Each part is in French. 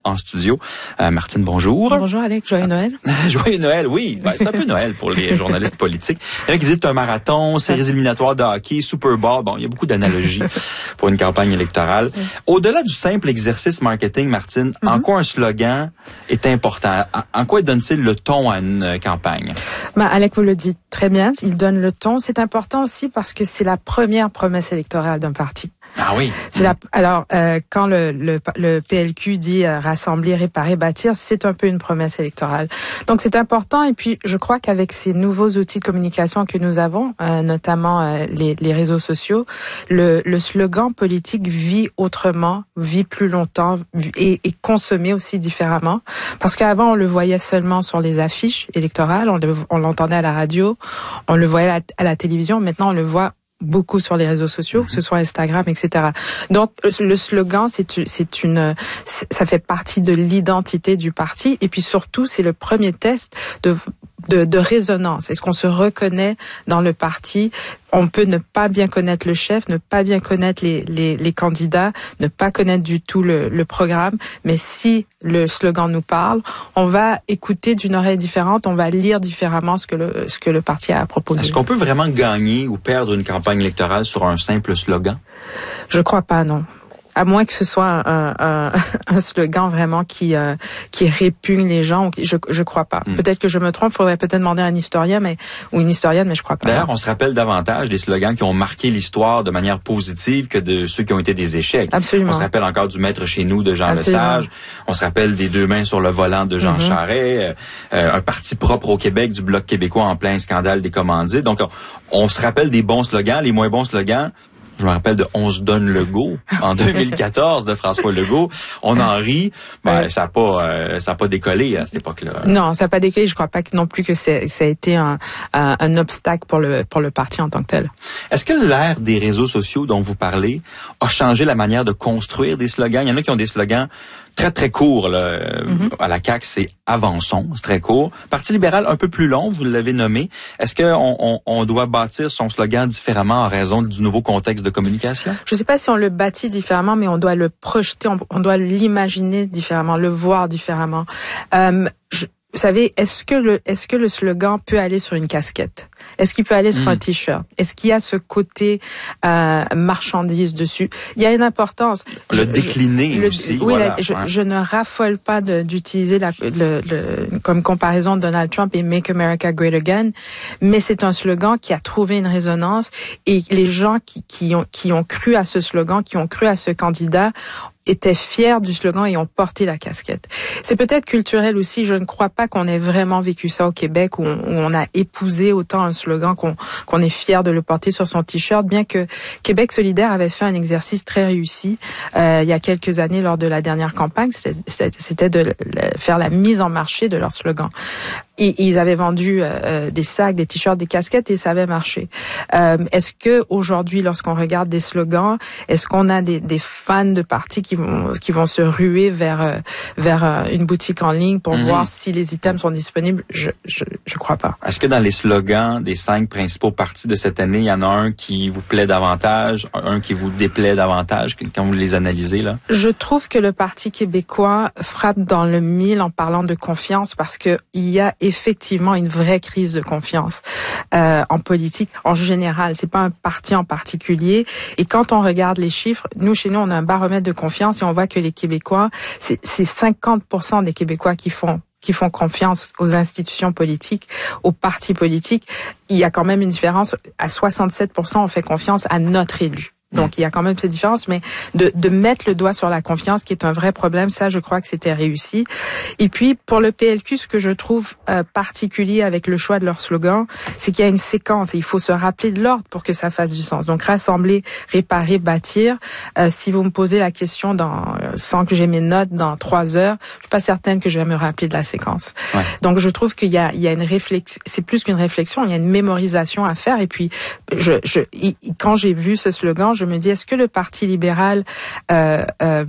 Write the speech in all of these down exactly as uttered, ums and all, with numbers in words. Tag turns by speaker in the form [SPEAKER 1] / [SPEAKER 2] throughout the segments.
[SPEAKER 1] En studio. Euh, Martine, bonjour.
[SPEAKER 2] Bonjour Alex, joyeux Noël.
[SPEAKER 1] Joyeux Noël, oui. Ben, c'est un peu Noël pour les journalistes politiques. Il y en a qui disent que c'est un marathon, séries éliminatoires de hockey, Super Bowl. Bon, il y a beaucoup d'analogies pour une campagne électorale. Au-delà du simple exercice marketing, Martine, mm-hmm. en quoi un slogan est important? En quoi donne-t-il le ton à une campagne?
[SPEAKER 2] Ben, Alex, vous le dites très bien, il donne le ton. C'est important aussi parce que c'est la première promesse électorale d'un parti.
[SPEAKER 1] Ah oui.
[SPEAKER 2] C'est la, alors, euh, quand le, le, le P L Q dit euh, rassembler, réparer, bâtir, c'est un peu une promesse électorale. Donc, c'est important. Et puis, je crois qu'avec ces nouveaux outils de communication que nous avons, euh, notamment euh, les, les réseaux sociaux, le, le slogan politique vit autrement, vit plus longtemps et est consommé aussi différemment. Parce qu'avant, on le voyait seulement sur les affiches électorales, on, le, on l'entendait à la radio, on le voyait à la, à la télévision. Maintenant, on le voit beaucoup sur les réseaux sociaux, que ce soit Instagram, et cetera. Donc, le slogan, c'est, c'est une, ça fait partie de l'identité du parti. Et puis surtout, c'est le premier test de, de, de résonance. Est-ce qu'on se reconnaît dans le parti? On peut ne pas bien connaître le chef, ne pas bien connaître les, les, les candidats, ne pas connaître du tout le, le programme. Mais si le slogan nous parle, on va écouter d'une oreille différente, on va lire différemment ce que le, ce que le parti a proposé.
[SPEAKER 1] Est-ce qu'on peut vraiment gagner ou perdre une campagne électorale sur un simple slogan?
[SPEAKER 2] Je crois pas, non. À moins que ce soit un, un, un slogan vraiment qui euh, qui répugne les gens, je je crois pas. Mm. Peut-être que je me trompe, faudrait peut-être demander à un historien, mais ou une historienne, mais je crois pas.
[SPEAKER 1] D'ailleurs, on se rappelle davantage des slogans qui ont marqué l'histoire de manière positive que de ceux qui ont été des échecs.
[SPEAKER 2] Absolument.
[SPEAKER 1] On se rappelle encore du Maître chez nous de Jean
[SPEAKER 2] Absolument.
[SPEAKER 1] Lesage. On se rappelle des deux mains sur le volant de Jean mm-hmm. Charest. Euh, un parti propre au Québec du Bloc québécois en plein scandale des commandites. Donc, on, on se rappelle des bons slogans, les moins bons slogans. Je me rappelle de « On se donne le go » en deux mille quatorze de François Legault. On en rit. Ben, ouais. Ça n'a pas, euh, ça a pas décollé à cette époque-là.
[SPEAKER 2] Non, ça n'a pas décollé. Je crois pas que non plus que c'est, ça a été un, un, un obstacle pour le, pour le parti en tant que tel.
[SPEAKER 1] Est-ce que l'ère des réseaux sociaux dont vous parlez a changé la manière de construire des slogans? Il y en a qui ont des slogans très, très courts. Là. Mm-hmm. À la C A Q, c'est « Avançons », c'est très court. Parti libéral, un peu plus long, vous l'avez nommé. Est-ce qu'on on, on doit bâtir son slogan différemment en raison du nouveau contexte de communication?
[SPEAKER 2] Je ne sais pas si on le bâtit différemment, mais on doit le projeter, on, on doit l'imaginer différemment, le voir différemment. Euh, je, vous savez, est-ce que le, est-ce que le slogan peut aller sur une casquette? Est-ce qu'il peut aller sur mmh. un t-shirt? Est-ce qu'il y a ce côté euh, marchandise dessus? Il y a une importance.
[SPEAKER 1] Le
[SPEAKER 2] je,
[SPEAKER 1] décliner
[SPEAKER 2] je,
[SPEAKER 1] aussi.
[SPEAKER 2] Le, oui,
[SPEAKER 1] voilà,
[SPEAKER 2] la, je,
[SPEAKER 1] ouais.
[SPEAKER 2] je ne raffole pas de, d'utiliser la, le, le, comme comparaison de Donald Trump et Make America Great Again, mais c'est un slogan qui a trouvé une résonance et les gens qui, qui ont, qui ont cru à ce slogan, qui ont cru à ce candidat, étaient fiers du slogan et ont porté la casquette. C'est peut-être culturel aussi. Je ne crois pas qu'on ait vraiment vécu ça au Québec où on, où on a épousé autant un slogan qu'on, qu'on est fier de le porter sur son t-shirt, bien que Québec solidaire avait fait un exercice très réussi euh, il y a quelques années lors de la dernière campagne. C'était, c'était de faire la mise en marché de leur slogan. Et ils avaient vendu euh, des sacs, des t-shirts, des casquettes et ça avait marché. Euh, est-ce que aujourd'hui, lorsqu'on regarde des slogans, est-ce qu'on a des, des fans de partis qui vont qui vont se ruer vers euh, vers euh, une boutique en ligne pour mm-hmm. voir si les items sont disponibles? Je je je crois pas.
[SPEAKER 1] Est-ce que dans les slogans des cinq principaux partis de cette année, il y en a un qui vous plaît davantage, un qui vous déplaît davantage quand vous les analysez là?
[SPEAKER 2] Je trouve que le Parti québécois frappe dans le mille en parlant de confiance parce que il y a effectivement une vraie crise de confiance euh, en politique en général. C'est pas un parti en particulier. Et quand on regarde les chiffres, nous chez nous on a un baromètre de confiance et on voit que les Québécois, c'est, c'est cinquante pour cent des Québécois qui font qui font confiance aux institutions politiques, aux partis politiques. Il y a quand même une différence. À soixante-sept pour cent on fait confiance à notre élu. Donc, il y a quand même cette différence, mais de, de mettre le doigt sur la confiance, qui est un vrai problème, ça, je crois que c'était réussi. Et puis, pour le P L Q, ce que je trouve euh, particulier avec le choix de leur slogan, c'est qu'il y a une séquence et il faut se rappeler de l'ordre pour que ça fasse du sens. Donc, rassembler, réparer, bâtir. Euh, si vous me posez la question dans, euh, sans que j'ai mes notes dans trois heures, je suis pas certaine que je vais me rappeler de la séquence. Ouais. Donc, je trouve qu'il y a, il y a une réflexion, c'est plus qu'une réflexion, il y a une mémorisation à faire. Et puis, je, je, quand j'ai vu ce slogan, je me dis, est-ce que le Parti libéral euh, euh,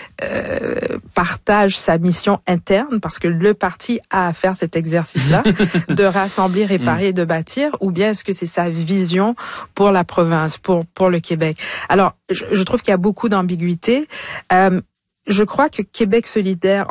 [SPEAKER 2] euh, partage sa mission interne, parce que le parti a à faire cet exercice-là, de rassembler, réparer et de bâtir, ou bien est-ce que c'est sa vision pour la province, pour pour le Québec? Alors, je, je trouve qu'il y a beaucoup d'ambiguïté. Euh, je crois que Québec solidaire